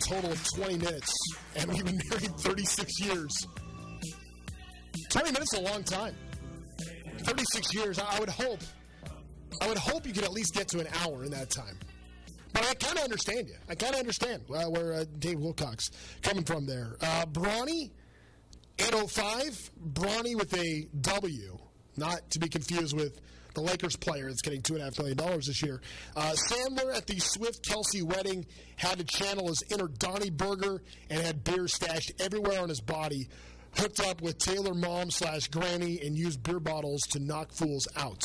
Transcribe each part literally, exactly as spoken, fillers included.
total of twenty minutes, and we've been married thirty-six years. twenty minutes is a long time. thirty-six years, I would hope, I would hope you could at least get to an hour in that time. But I kind of understand you. I kind of understand uh, where uh, Dave Wilcox coming from there. Uh, Brawny, eight oh five. Brawny with a W, not to be confused with the Lakers player that's getting two point five million dollars this year. Uh, Sandler at the Swift-Kelsey wedding had to channel his inner Donnie Burger and had beer stashed everywhere on his body, hooked up with Taylor mom slash granny and used beer bottles to knock fools out.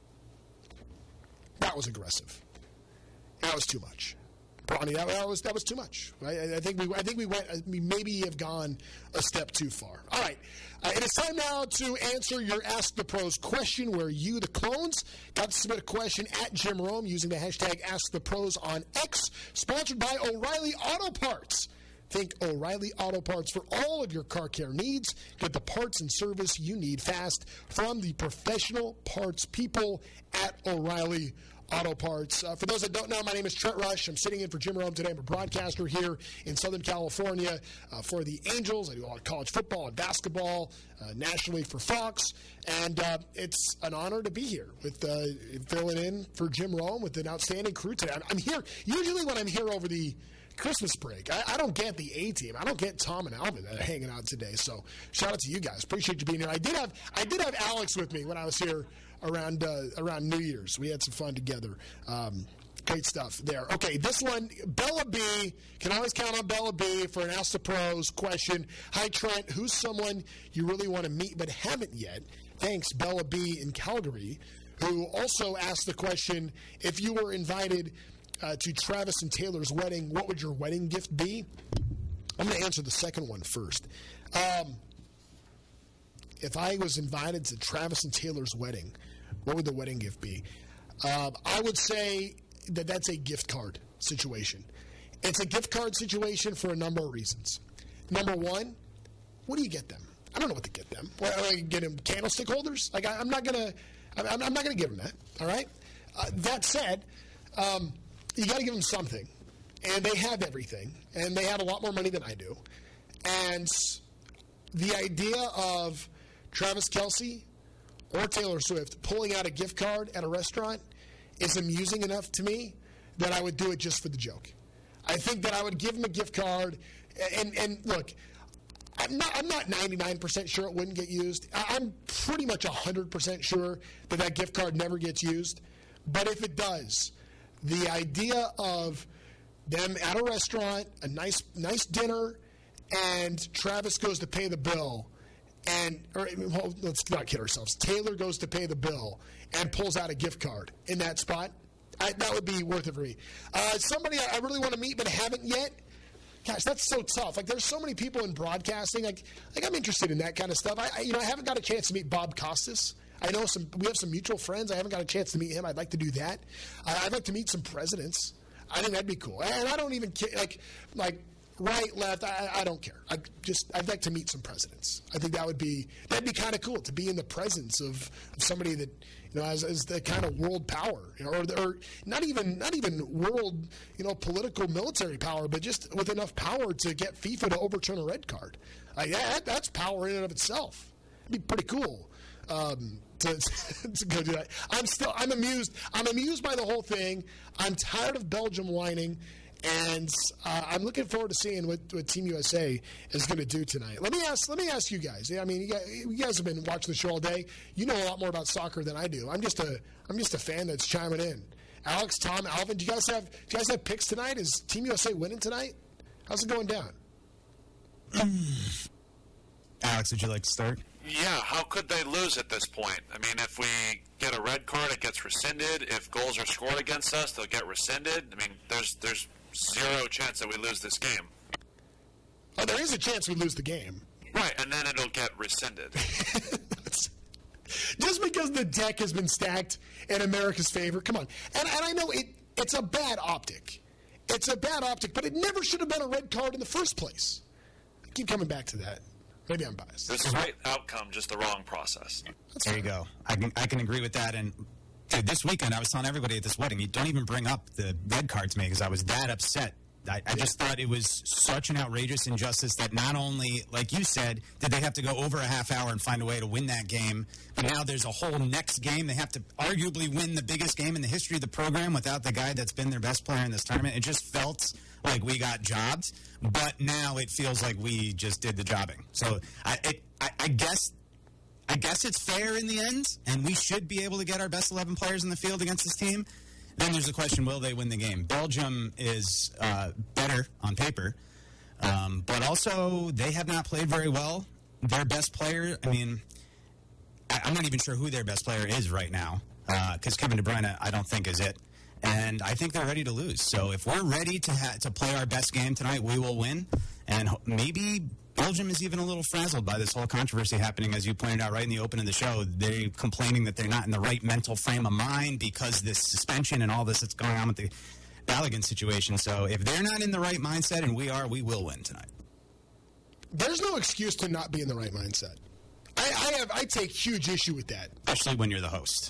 That was aggressive. That was too much. Bronny, that, that was that was too much. Right? I, I think we I think we went we maybe have gone a step too far. All right, uh, it is time now to answer your Ask the Pros question, where you, the clones, got to submit a question at Jim Rome using the hashtag Ask the Pros on X, sponsored by O'Reilly Auto Parts. Think O'Reilly Auto Parts for all of your car care needs. Get the parts and service you need fast from the professional parts people at O'Reilly Auto Parts. Uh, for those that don't know, my name is Trent Rush. I'm sitting in for Jim Rome today. I'm a broadcaster here in Southern California uh, for the Angels. I do a lot of college football and basketball uh, nationally for Fox. And uh, it's an honor to be here with uh, filling in for Jim Rome with an outstanding crew today. I'm, I'm here. Usually when I'm here over the Christmas break, I, I don't get the A-team. I don't get Tom and Alvin that are hanging out today. So shout out to you guys. Appreciate you being here. I did have I did have Alex with me when I was here around uh, around New Year's. We had some fun together. Um, great stuff there. Okay, this one, Bella B. Can always count on Bella B for an Ask the Pros question. Hi, Trent. Who's someone you really want to meet but haven't yet? Thanks, Bella B. in Calgary, who also asked the question, if you were invited Uh, to Travis and Taylor's wedding, what would your wedding gift be? I'm going to answer the second one first. Um, if I was invited to Travis and Taylor's wedding, what would the wedding gift be? Uh, I would say that that's a gift card situation. It's a gift card situation for a number of reasons. Number one, what do you get them? I don't know what to get them. Well, I get them candlestick holders? Like I, I'm not going to. I'm, I'm not going to give them that. All right. Uh, that said, um, you got to give them something, and they have everything, and they have a lot more money than I do. And the idea of Travis Kelce or Taylor Swift pulling out a gift card at a restaurant is amusing enough to me that I would do it just for the joke. I think that I would give them a gift card, and, and look, I'm not, I'm not ninety-nine percent sure it wouldn't get used. I'm pretty much one hundred percent sure that that gift card never gets used. But if it does, the idea of them at a restaurant, a nice nice dinner, and Travis goes to pay the bill, and or, well, let's not kid ourselves. Taylor goes to pay the bill and pulls out a gift card in that spot. I, that would be worth it for me. Uh, somebody I really want to meet but haven't yet. Gosh, that's so tough. Like, there's so many people in broadcasting. Like, like I'm interested in that kind of stuff. I, I you know I haven't got a chance to meet Bob Costas. I know some. We have some mutual friends. I haven't got a chance to meet him. I'd like to do that. I, I'd like to meet some presidents. I think that'd be cool. And I don't even care. Like, like right, left. I, I don't care. I just. I'd like to meet some presidents. I think that would be. That'd be kind of cool to be in the presence of, of somebody that you know has, has the kind of world power, you know, or, or not even not even world, you know, political military power, but just with enough power to get FIFA to overturn a red card. Like, yeah, that, that's power in and of itself. It'd be pretty cool. Um, to, to go do that. I'm still, I'm amused. I'm amused by the whole thing. I'm tired of Belgium whining, and uh, I'm looking forward to seeing what, what Team U S A is going to do tonight. Let me ask. Let me ask you guys. I mean, you guys, you guys have been watching the show all day. You know a lot more about soccer than I do. I'm just a, I'm just a fan that's chiming in. Alex, Tom, Alvin, do you guys have, do you guys have picks tonight? Is Team U S A winning tonight? How's it going down? Alex, would you like to start? Yeah, how could they lose at this point? I mean, if we get a red card, it gets rescinded. If goals are scored against us, they'll get rescinded. I mean, there's there's zero chance that we lose this game. Oh, there is a chance we lose the game. Right, and then it'll get rescinded. Just because the deck has been stacked in America's favor, come on. And, and I know it it's a bad optic. It's a bad optic, but it never should have been a red card in the first place. I keep coming back to that. Maybe I'm biased. It's the right outcome, just the wrong process. That's there fine. you go. I can I can agree with that. And dude, this weekend, I was telling everybody at this wedding, you don't even bring up the red card to me because I was that upset I, I just thought it was such an outrageous injustice that not only, like you said, did they have to go over a half hour and find a way to win that game, but now there's a whole next game. They have to arguably win the biggest game in the history of the program without the guy that's been their best player in this tournament. It just felt like we got jobbed, but now it feels like we just did the jobbing. So I, it, I, I guess I guess it's fair in the end, and we should be able to get our best eleven players in the field against this team. Then there's the question, will they win the game? Belgium is uh, better on paper, um, but also they have not played very well. Their best player, I mean, I, I'm not even sure who their best player is right now, because uh, Kevin De Bruyne, I don't think, is it. And I think they're ready to lose. So if we're ready to ha- to play our best game tonight, we will win. And ho- maybe Belgium is even a little frazzled by this whole controversy happening, as you pointed out right in the open of the show. They're complaining that they're not in the right mental frame of mind because this suspension and all this that's going on with the Balogun situation. So if they're not in the right mindset and we are, we will win tonight. There's no excuse to not be in the right mindset. I, I have I take huge issue with that. Especially when you're the host.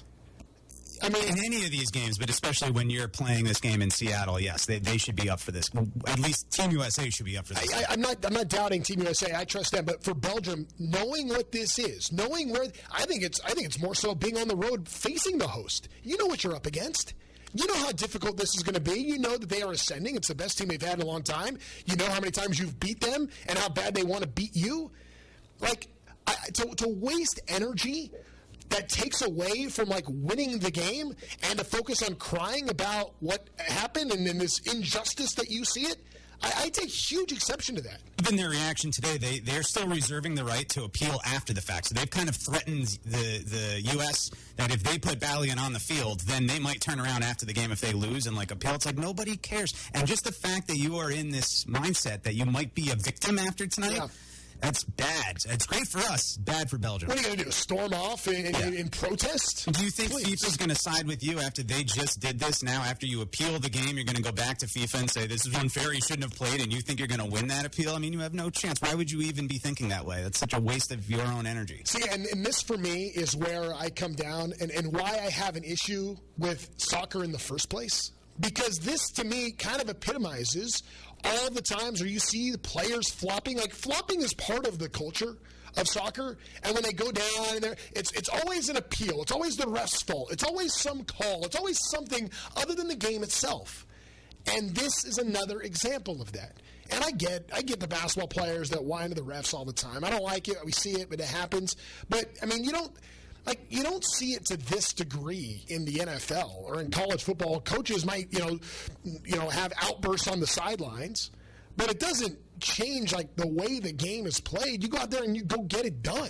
I mean, in any of these games, but especially when you're playing this game in Seattle, yes, they, they should be up for this. At least Team U S A should be up for this. I, I, I'm not. I'm not doubting Team U S A. I trust them. But for Belgium, knowing what this is, knowing where, I think it's. I think it's more so being on the road, facing the host. You know what you're up against. You know how difficult this is going to be. You know that they are ascending. It's the best team they've had in a long time. You know how many times you've beat them and how bad they want to beat you. Like I, to to waste energy that takes away from, like, winning the game and to focus on crying about what happened and then this injustice that you see it, I, I take huge exception to that. Even their reaction today, they, they're still reserving the right to appeal after the fact. So they've kind of threatened the, the U S that if they put Balogun on the field, then they might turn around after the game if they lose and, like, appeal. It's like nobody cares. And just the fact that you are in this mindset that you might be a victim after tonight, yeah. That's bad. It's great for us. Bad for Belgium. What are you going to do? Storm off in, yeah. in, in protest? Do you think Please. FIFA's going to side with you after they just did this? Now, after you appeal the game, you're going to go back to FIFA and say, this is unfair, you shouldn't have played, and you think you're going to win that appeal? I mean, you have no chance. Why would you even be thinking that way? That's such a waste of your own energy. See, and, and this, for me, is where I come down and, and why I have an issue with soccer in the first place. Because this, to me, kind of epitomizes all the times where you see the players flopping. Like, flopping is part of the culture of soccer. And when they go down, and it's it's always an appeal. It's always the ref's fault. It's always some call. It's always something other than the game itself. And this is another example of that. And I get I get the basketball players that whine to the refs all the time. I don't like it. We see it, but it happens. But, I mean, you don't... Like, you don't see it to this degree in the N F L or in college football. Coaches might, you know, you know, have outbursts on the sidelines, but it doesn't change, like, the way the game is played. You go out there and you go get it done.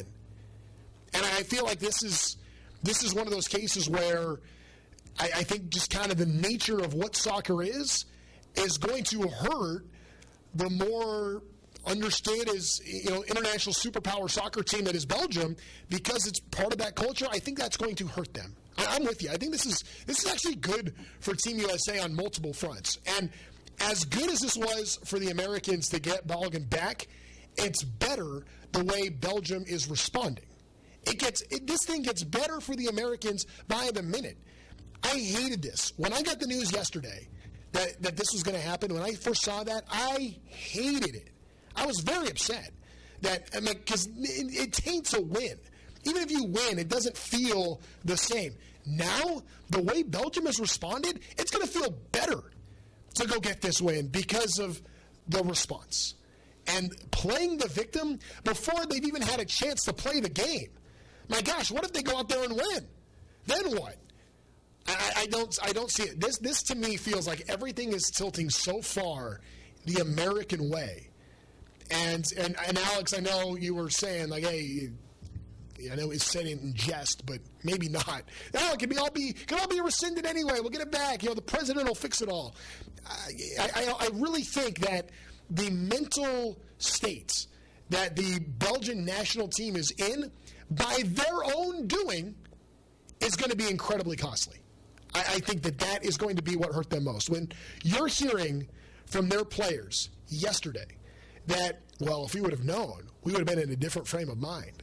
And I feel like this is this is one of those cases where I, I think just kind of the nature of what soccer is is going to hurt the more understood as, you know, international superpower soccer team that is Belgium, because it's part of that culture. I think that's going to hurt them. I, I'm with you. I think this is this is actually good for Team U S A on multiple fronts. And as good as this was for the Americans to get Balogun back, it's better the way Belgium is responding. It gets it, this thing gets better for the Americans by the minute. I hated this. When I got the news yesterday that, that this was going to happen, when I first saw that, I hated it. I was very upset that, I mean, because it, it taints a win. Even if you win, it doesn't feel the same. Now, the way Belgium has responded, it's going to feel better to go get this win because of the response. And playing the victim before they've even had a chance to play the game. My gosh, what if they go out there and win? Then what? I, I don't I don't see it. This, this, to me, feels like everything is tilting so far the American way. And, and and Alex, I know you were saying, like, hey, I know it's said in jest, but maybe not. No, it can be all be can all be rescinded anyway. We'll get it back. You know, the president will fix it all. I, I, I really think that the mental state that the Belgian national team is in, by their own doing, is going to be incredibly costly. I, I think that that is going to be what hurt them most. When you're hearing from their players yesterday that, well, if we would have known, we would have been in a different frame of mind.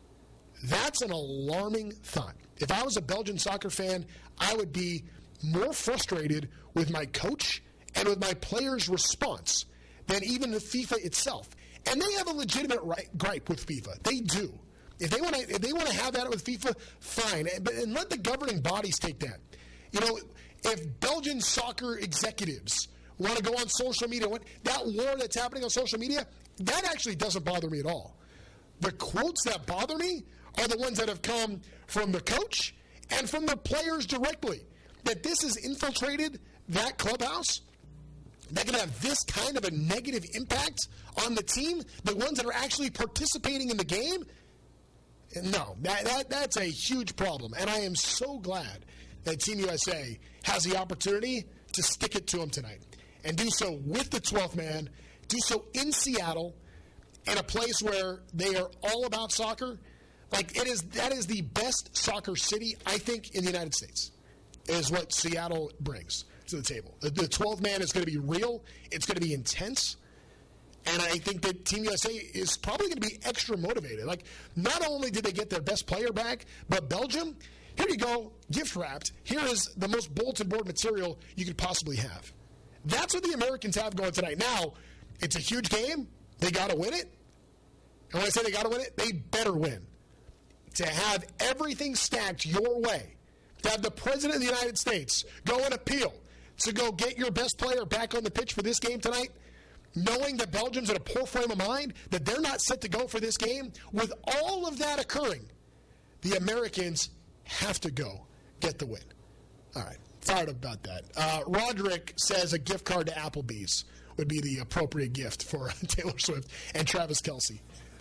That's an alarming thought. If I was a Belgian soccer fan, I would be more frustrated with my coach and with my players' response than even the FIFA itself. And they have a legitimate right, gripe with FIFA. They do. If they want to, if they want to have that with FIFA, fine. But and let the governing bodies take that. You know, if Belgian soccer executives want to go on social media, what, that war that's happening on social media, that actually doesn't bother me at all. The quotes that bother me are the ones that have come from the coach and from the players directly. That this has infiltrated that clubhouse, that can have this kind of a negative impact on the team, the ones that are actually participating in the game. No, that, that that's a huge problem. And I am so glad that Team U S A has the opportunity to stick it to them tonight and do so with the twelfth man, do so in Seattle, in a place where they are all about soccer. Like, it is, that is the best soccer city, I think, in the United States, is what Seattle brings to the table. The, the twelfth man is going to be real. It's going to be intense. And I think that Team U S A is probably going to be extra motivated. Like, not only did they get their best player back, but Belgium, here you go, gift wrapped. Here is the most bulletin board material you could possibly have. That's what the Americans have going tonight. Now, it's a huge game. They got to win it. And when I say they got to win it, they better win. To have everything stacked your way, to have the President of the United States go and appeal to go get your best player back on the pitch for this game tonight, knowing that Belgium's in a poor frame of mind, that they're not set to go for this game, with all of that occurring, the Americans have to go get the win. All right, fired up about that. Uh, Roderick says a gift card to Applebee's would be the appropriate gift for Taylor Swift and Travis Kelce.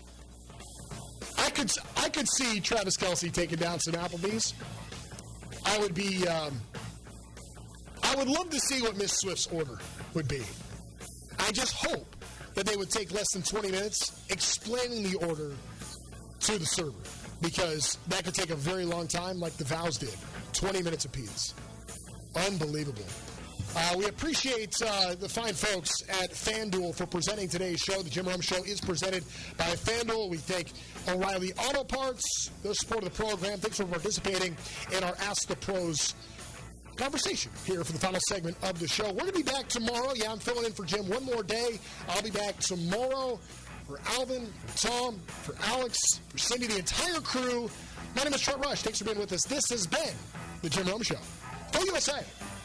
I could I could see Travis Kelce taking down some Applebee's. I would be um, I would love to see what Miss Swift's order would be. I just hope that they would take less than twenty minutes explaining the order to the server, because that could take a very long time, like the Vows did, twenty minutes apiece. Unbelievable. Uh, we appreciate uh, the fine folks at FanDuel for presenting today's show. The Jim Rome Show is presented by FanDuel. We thank O'Reilly Auto Parts, their support of the program. Thanks for participating in our Ask the Pros conversation here for the final segment of the show. We're going to be back tomorrow. Yeah, I'm filling in for Jim one more day. I'll be back tomorrow for Alvin, for Tom, for Alex, for Cindy, the entire crew. My name is Trent Rush. Thanks for being with us. This has been the Jim Rome Show. Go U S A.